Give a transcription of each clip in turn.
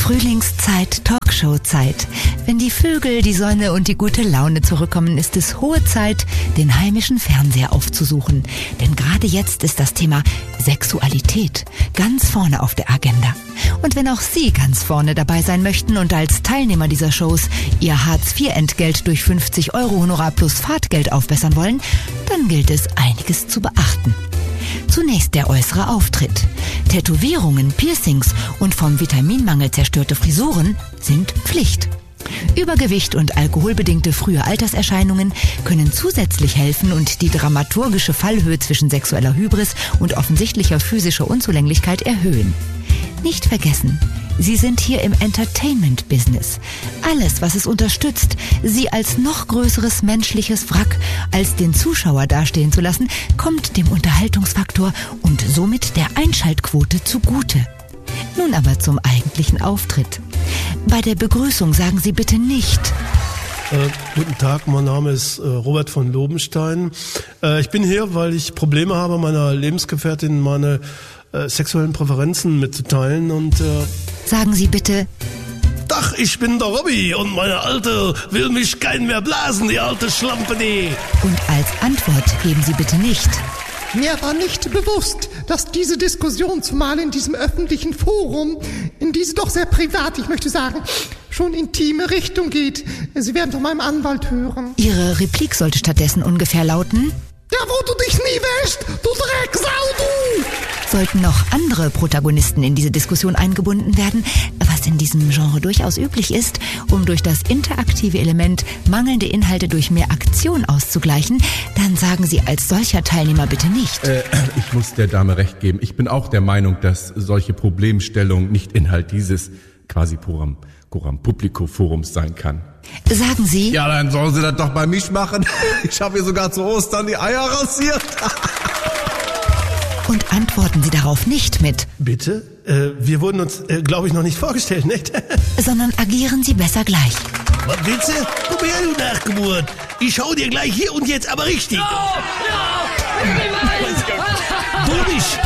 Frühlingszeit, Talkshow-Zeit. Wenn die Vögel, die Sonne und die gute Laune zurückkommen, ist es hohe Zeit, den heimischen Fernseher aufzusuchen. Denn gerade jetzt ist das Thema Sexualität ganz vorne auf der Agenda. Und wenn auch Sie ganz vorne dabei sein möchten und als Teilnehmer dieser Shows Ihr Hartz-IV-Entgelt durch 50 € Honorar plus Fahrtgeld aufbessern wollen, dann gilt es, einiges zu beachten. Zunächst der äußere Auftritt. Tätowierungen, Piercings und vom Vitaminmangel zerstörte Frisuren sind Pflicht. Übergewicht und alkoholbedingte frühe Alterserscheinungen können zusätzlich helfen und die dramaturgische Fallhöhe zwischen sexueller Hybris und offensichtlicher physischer Unzulänglichkeit erhöhen. Nicht vergessen, Sie sind hier im Entertainment-Business. Alles, was es unterstützt, Sie als noch größeres menschliches Wrack als den Zuschauer dastehen zu lassen, kommt dem Unterhaltungsfaktor und somit der Einschaltquote zugute. Nun aber zum eigentlichen Auftritt. Bei der Begrüßung sagen Sie bitte nicht: Guten Tag, mein Name ist Robert von Lobenstein. Ich bin hier, weil ich Probleme habe, meiner Lebensgefährtin meine sexuellen Präferenzen mitzuteilen und sagen Sie bitte: Dach, ich bin der Robby und meine Alte will mich kein mehr blasen, die alte Schlampe, die. Und als Antwort geben Sie bitte nicht: Mir war nicht bewusst, dass diese Diskussion, zumal in diesem öffentlichen Forum, in diese doch sehr privat, ich möchte sagen, schon intime Richtung geht. Sie werden von meinem Anwalt hören. Ihre Replik sollte stattdessen ungefähr lauten: Ja, wo du dich nie wäschst, du Drecksau, du! Sollten noch andere Protagonisten in diese Diskussion eingebunden werden, was in diesem Genre durchaus üblich ist, um durch das interaktive Element mangelnde Inhalte durch mehr Aktion auszugleichen, dann sagen Sie als solcher Teilnehmer bitte nicht: Ich muss der Dame recht geben. Ich bin auch der Meinung, dass solche Problemstellung nicht Inhalt dieses quasi Coram Publico Forums sein kann. Sagen Sie: Ja, dann sollen Sie das doch bei mich machen. Ich habe hier sogar zu Ostern die Eier rasiert. Und antworten Sie darauf nicht mit: Bitte? Wir wurden uns, glaube ich, noch nicht vorgestellt, nicht? Sondern agieren Sie besser gleich. Was willst du? Komm her, du Nachgeburt. Ich schau dir gleich hier und jetzt aber richtig. Du nicht!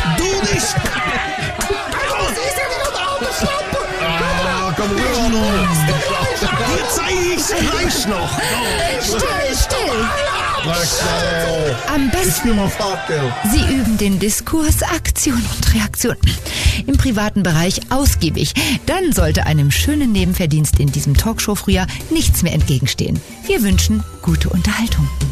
Komm rüber, du! Dir zeige ich's gleich noch. Still! Am besten, Sie üben den Diskurs, Aktion und Reaktion im privaten Bereich ausgiebig. Dann sollte einem schönen Nebenverdienst in diesem Talkshow-Frühjahr nichts mehr entgegenstehen. Wir wünschen gute Unterhaltung.